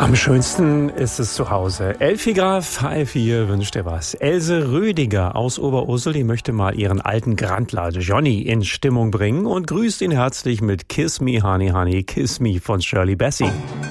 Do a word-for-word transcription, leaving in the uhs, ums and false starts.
Am schönsten ist es zu Hause. Elfi Graf, H F vier wünscht dir was. Else Rödiger aus Oberursel, die möchte mal ihren alten Grandler Johnny in Stimmung bringen und grüßt ihn herzlich mit Kiss Me Honey Honey Kiss Me von Shirley Bassey.